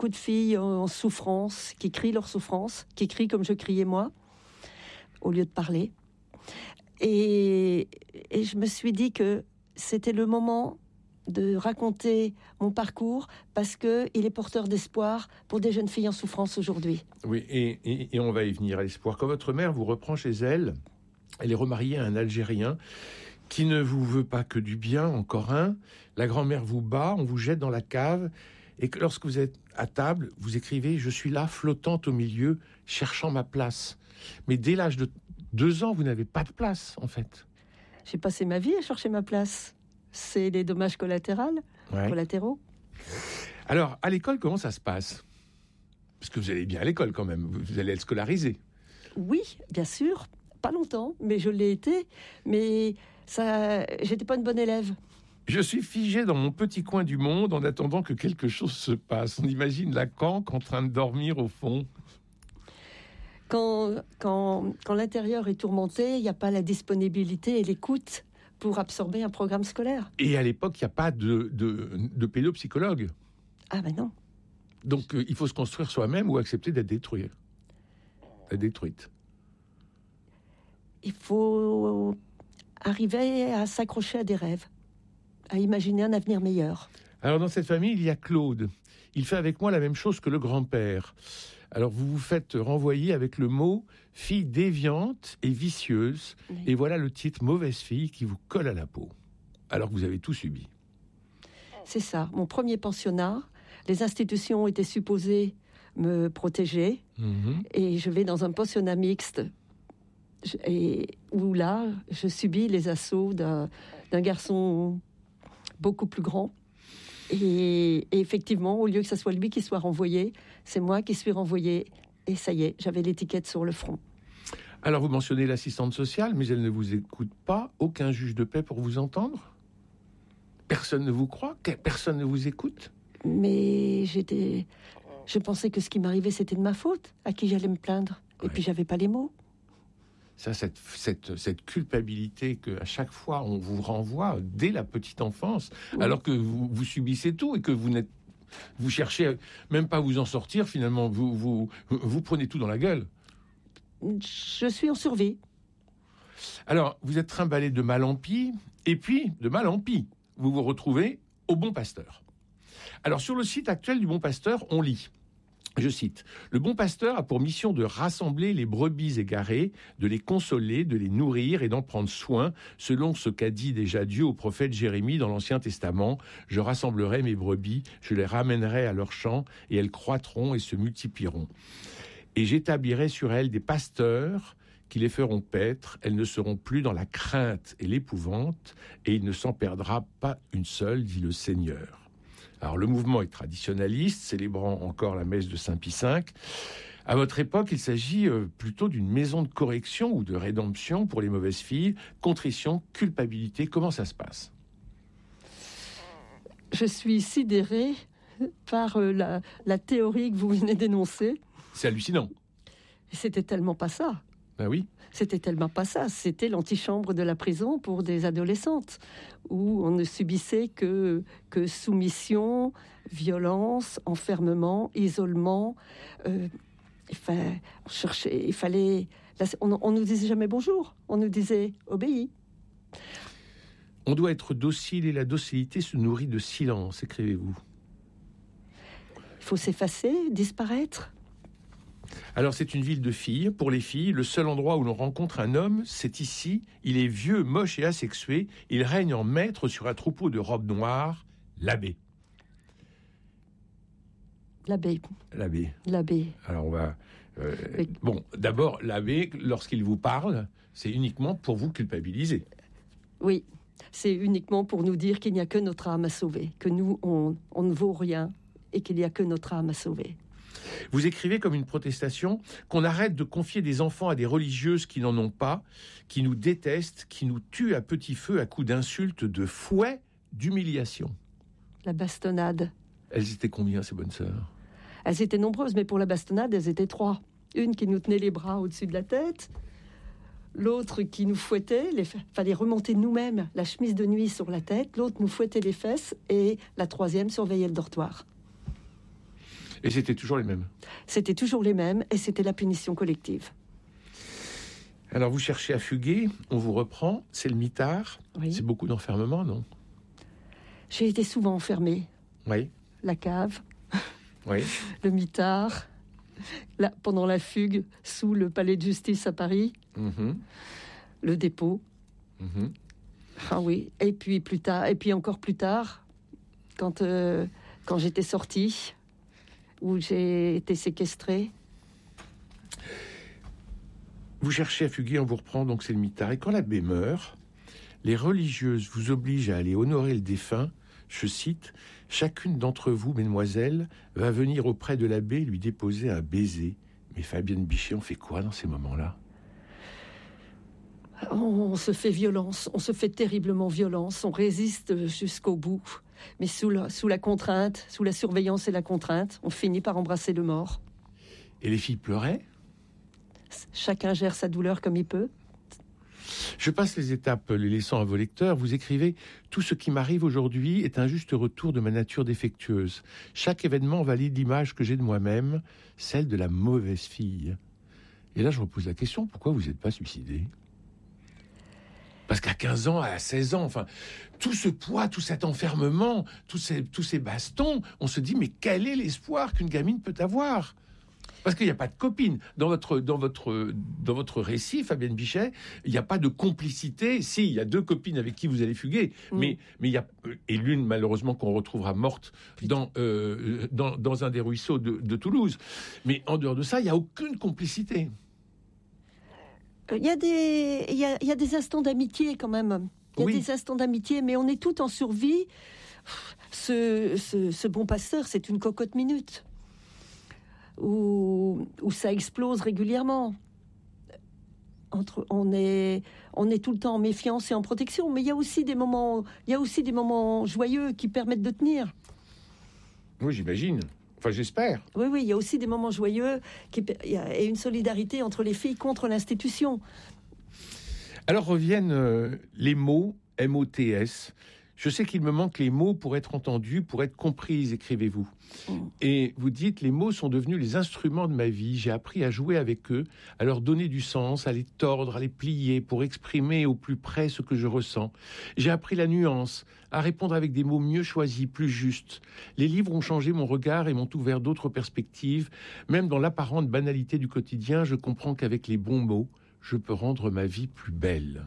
beaucoup de filles en souffrance, qui crient leur souffrance, qui crient comme je criais moi, au lieu de parler. Et je me suis dit que c'était le moment de raconter mon parcours parce qu'il est porteur d'espoir pour des jeunes filles en souffrance aujourd'hui. Oui, et on va y venir à l'espoir. Quand votre mère vous reprend chez elle, elle est remariée à un Algérien qui ne vous veut pas que du bien, encore un. La grand-mère vous bat, on vous jette dans la cave, et que lorsque vous êtes à table, vous écrivez « Je suis là, flottante au milieu, cherchant ma place ». Mais dès l'âge de 2 ans, vous n'avez pas de place, en fait. J'ai passé ma vie à chercher ma place. C'est les dommages collatéraux. Alors, à l'école, comment ça se passe ? Parce que vous allez bien à l'école quand même, vous allez être scolarisé. Oui, bien sûr. Pas longtemps, mais je l'ai été. Mais j'étais pas une bonne élève. Je suis figé dans mon petit coin du monde en attendant que quelque chose se passe. On imagine la canque en train de dormir au fond. Quand l'intérieur est tourmenté, il n'y a pas la disponibilité et l'écoute pour absorber un programme scolaire. Et à l'époque, il n'y a pas de pédopsychologue. Ah ben non. Donc, il faut se construire soi-même ou accepter d'être détruite. Il faut arriver à s'accrocher à des rêves, à imaginer un avenir meilleur. Alors, dans cette famille, il y a Claude. Il fait avec moi la même chose que le grand-père. Alors, vous vous faites renvoyer avec le mot « fille déviante et vicieuse ». Oui. Et voilà le titre « mauvaise fille » qui vous colle à la peau. Alors que vous avez tout subi. C'est ça. Mon premier pensionnat, les institutions étaient supposées me protéger. Et je vais dans un pensionnat mixte où là, je subis les assauts d'un garçon beaucoup plus grand. Et effectivement, au lieu que ce soit lui qui soit renvoyé, c'est moi qui suis renvoyée. Et ça y est, j'avais l'étiquette sur le front. Alors, vous mentionnez l'assistante sociale, mais elle ne vous écoute pas. Aucun juge de paix pour vous entendre ? Personne ne vous croit ? Personne ne vous écoute ? Mais je pensais que ce qui m'arrivait, c'était de ma faute. À qui j'allais me plaindre ? Et puis, j'avais pas les mots. Ça, cette culpabilité qu'à chaque fois on vous renvoie dès la petite enfance, oui. Alors que vous subissez tout et que vous cherchez même pas à vous en sortir, finalement, vous prenez tout dans la gueule. Je suis en survie. Alors, vous êtes trimballé de mal en pis, et puis, de mal en pis, vous vous retrouvez au Bon Pasteur. Alors, sur le site actuel du Bon Pasteur, on lit... Je cite, « Le Bon Pasteur a pour mission de rassembler les brebis égarées, de les consoler, de les nourrir et d'en prendre soin, selon ce qu'a dit déjà Dieu au prophète Jérémie dans l'Ancien Testament. Je rassemblerai mes brebis, je les ramènerai à leur champ, et elles croîtront et se multiplieront. Et j'établirai sur elles des pasteurs qui les feront paître, elles ne seront plus dans la crainte et l'épouvante, et il ne s'en perdra pas une seule, dit le Seigneur. » Alors, le mouvement est traditionnaliste, célébrant encore la messe de Saint-Pie V. À votre époque, il s'agit plutôt d'une maison de correction ou de rédemption pour les mauvaises filles. Contrition, culpabilité, comment ça se passe ? Je suis sidérée par la théorie que vous venez d'énoncer. C'est hallucinant. C'était tellement pas ça. Ben oui. C'était tellement pas ça. C'était l'antichambre de la prison pour des adolescentes, où on ne subissait que soumission, violence, enfermement, isolement. On nous disait jamais bonjour. On nous disait obéis. On doit être docile et la docilité se nourrit de silence, écrivez-vous. Il faut s'effacer, disparaître. Alors, c'est une ville de filles. Pour les filles, le seul endroit où l'on rencontre un homme, c'est ici. Il est vieux, moche et asexué. Il règne en maître sur un troupeau de robes noires, l'abbé. L'abbé. Alors, on va... Bon, d'abord, l'abbé, lorsqu'il vous parle, c'est uniquement pour vous culpabiliser. Oui, c'est uniquement pour nous dire qu'il n'y a que notre âme à sauver, que nous, on ne vaut rien et qu'il n'y a que notre âme à sauver. Vous écrivez comme une protestation qu'on arrête de confier des enfants à des religieuses qui n'en ont pas, qui nous détestent, qui nous tuent à petit feu à coups d'insultes, de fouet, d'humiliation. La bastonnade. Elles étaient combien, ces bonnes sœurs ? Elles étaient nombreuses, mais pour la bastonnade, elles étaient 3. Une qui nous tenait les bras au-dessus de la tête, l'autre qui nous fouettait, fallait remonter nous-mêmes la chemise de nuit sur la tête, l'autre nous fouettait les fesses, et la troisième surveillait le dortoir. Et c'était toujours les mêmes. C'était toujours les mêmes et c'était la punition collective. Alors vous cherchez à fuguer, on vous reprend, c'est le mitard. Oui. C'est beaucoup d'enfermement, non? J'ai été souvent enfermée. Oui. La cave, Oui. le mitard, pendant la fugue sous le palais de justice à Paris, le dépôt. Ah oui, et puis plus tard, et puis encore plus tard, quand j'étais sortie, où j'ai été séquestrée. Vous cherchez à fuguer, on vous reprend, donc c'est le mitard. Et quand l'abbé meurt, les religieuses vous obligent à aller honorer le défunt. Je cite, « Chacune d'entre vous, mesdemoiselles, va venir auprès de l'abbé lui déposer un baiser. » Mais Fabienne Bichet, on fait quoi dans ces moments-là? On se fait violence, on se fait terriblement violence, on résiste jusqu'au bout. Mais sous la contrainte, sous la surveillance et la contrainte, on finit par embrasser le mort. Et les filles pleuraient? Chacun gère sa douleur comme il peut. Je passe les étapes, les laissant à vos lecteurs. Vous écrivez « Tout ce qui m'arrive aujourd'hui est un juste retour de ma nature défectueuse. Chaque événement valide l'image que j'ai de moi-même, celle de la mauvaise fille. » Et là, je repose la question, pourquoi vous n'êtes pas suicidé? Parce qu'à 15 ans, à 16 ans, enfin, tout ce poids, tout cet enfermement, tous ces bastons, on se dit, mais quel est l'espoir qu'une gamine peut avoir? Parce qu'il n'y a pas de copine. Dans votre récit, Fabienne Bichet, il n'y a pas de complicité. Si, il y a 2 copines avec qui vous allez fuguer, mais il y a, et l'une, malheureusement, qu'on retrouvera morte dans un des ruisseaux de Toulouse. Mais en dehors de ça, il n'y a aucune complicité. Il y a des instants d'amitié quand même. Il y a des instants d'amitié, mais on est tout en survie. Ce bon pasteur, c'est une cocotte minute où ça explose régulièrement. On est tout le temps en méfiance et en protection, mais il y a aussi des moments joyeux qui permettent de tenir. Oui, j'imagine. Enfin, j'espère. Oui, il y a aussi des moments joyeux et une solidarité entre les filles contre l'institution. Alors reviennent les mots, MOTS. Je sais qu'il me manque les mots pour être entendus, pour être compris, écrivez-vous. Et vous dites, les mots sont devenus les instruments de ma vie. J'ai appris à jouer avec eux, à leur donner du sens, à les tordre, à les plier, pour exprimer au plus près ce que je ressens. J'ai appris la nuance, à répondre avec des mots mieux choisis, plus justes. Les livres ont changé mon regard et m'ont ouvert d'autres perspectives. Même dans l'apparente banalité du quotidien, je comprends qu'avec les bons mots, je peux rendre ma vie plus belle.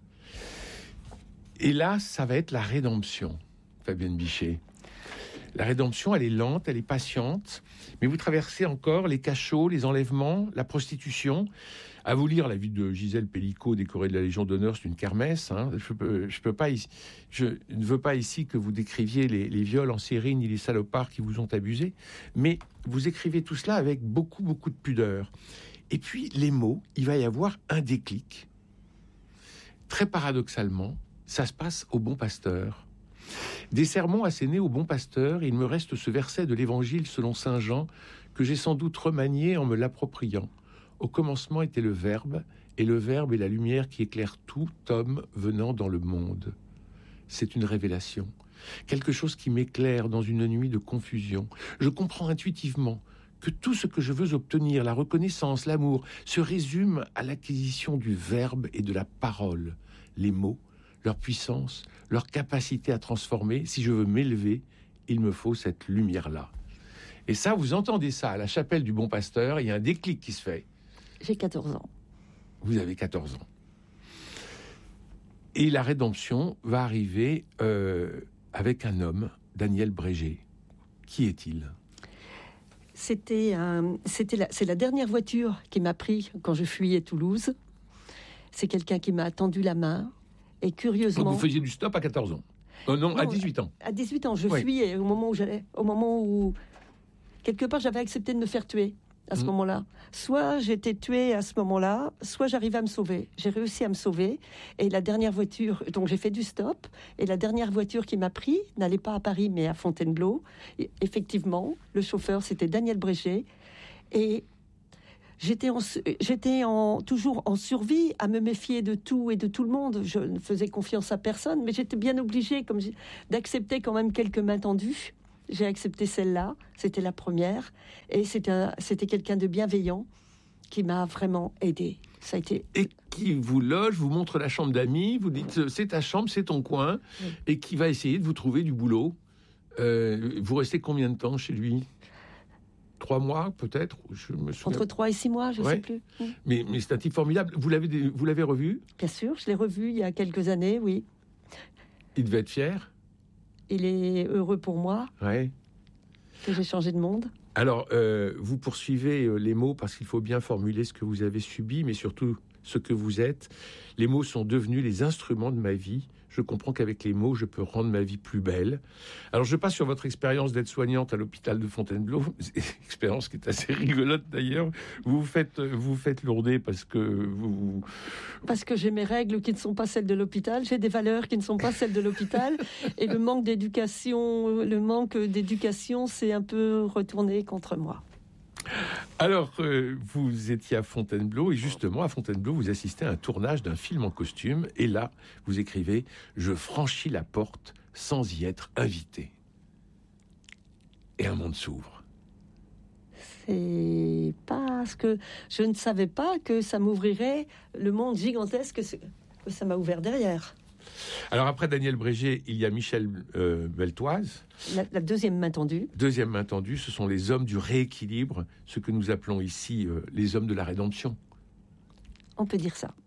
Et là, ça va être la rédemption, Fabienne Bichet. La rédemption, elle est lente, elle est patiente, mais vous traversez encore les cachots, les enlèvements, la prostitution. À vous lire la vie de Gisèle Pellicot, décorée de la Légion d'honneur, c'est une kermesse. Hein. Je ne veux pas ici que vous décriviez les viols en série ni les salopards qui vous ont abusé, mais vous écrivez tout cela avec beaucoup, beaucoup de pudeur. Et puis, les mots, il va y avoir un déclic. Très paradoxalement, ça se passe au Bon Pasteur. Des sermons assénés au Bon Pasteur, il me reste ce verset de l'Évangile selon saint Jean que j'ai sans doute remanié en me l'appropriant. Au commencement était le Verbe, et le Verbe est la lumière qui éclaire tout homme venant dans le monde. C'est une révélation, quelque chose qui m'éclaire dans une nuit de confusion. Je comprends intuitivement que tout ce que je veux obtenir, la reconnaissance, l'amour, se résume à l'acquisition du Verbe et de la parole, les mots, leur puissance, leur capacité à transformer. Si je veux m'élever, il me faut cette lumière-là. Et ça, vous entendez ça à la chapelle du Bon Pasteur, il y a un déclic qui se fait. J'ai 14 ans. Vous avez 14 ans. Et la rédemption va arriver avec un homme, Daniel Brégé. Qui est-il ? C'est la dernière voiture qui m'a pris quand je fuyais Toulouse. C'est quelqu'un qui m'a tendu la main. Et curieusement... Donc vous faisiez du stop à 14 ans? Non, à 18 ans. À 18 ans, je fuyais au moment où quelque part, j'avais accepté de me faire tuer à ce moment-là. Soit j'étais tuée à ce moment-là, soit j'arrivais à me sauver. J'ai réussi à me sauver. Et la dernière voiture... Donc j'ai fait du stop. Et la dernière voiture qui m'a pris n'allait pas à Paris, mais à Fontainebleau. Et effectivement, le chauffeur, c'était Daniel Brégé. Et... J'étais toujours en survie, à me méfier de tout et de tout le monde. Je ne faisais confiance à personne, mais j'étais bien obligée d'accepter quand même quelques mains tendues. j'ai accepté celle-là. C'était la première. Et c'était quelqu'un de bienveillant qui m'a vraiment aidée. Ça a été... Et qui vous loge, vous montre la chambre d'amis, vous dites c'est ta chambre, c'est ton coin, Oui. et qui va essayer de vous trouver du boulot. Vous restez combien de temps chez lui ? 3 mois peut-être, je me souviens. Entre 3 et 6 mois, je ne Ouais. sais plus. Mais c'est un type formidable. Vous l'avez revu ? Bien sûr, je l'ai revu il y a quelques années, oui. Il devait être fier. Il est heureux pour moi Ouais. que j'ai changé de monde. Alors, vous poursuivez les mots parce qu'il faut bien formuler ce que vous avez subi, mais surtout ce que vous êtes. Les mots sont devenus les instruments de ma vie. Je comprends qu'avec les mots, je peux rendre ma vie plus belle. Alors, je passe sur votre expérience d'aide-soignante à l'hôpital de Fontainebleau. Expérience qui est assez rigolote d'ailleurs. Vous faites lourder parce que vous... Parce que j'ai mes règles qui ne sont pas celles de l'hôpital, j'ai des valeurs qui ne sont pas celles de l'hôpital, et le manque d'éducation, c'est un peu retourné contre moi. Alors, vous étiez à Fontainebleau, et justement, à Fontainebleau, vous assistez à un tournage d'un film en costume, et là, vous écrivez « Je franchis la porte sans y être invité ». Et un monde s'ouvre. C'est parce que je ne savais pas que ça m'ouvrirait le monde gigantesque que ça m'a ouvert derrière. Alors, après Daniel Brégé, il y a Michel Beltoise. La deuxième main tendue. Deuxième main tendue, ce sont les hommes du rééquilibre, ce que nous appelons ici les hommes de la rédemption. On peut dire ça.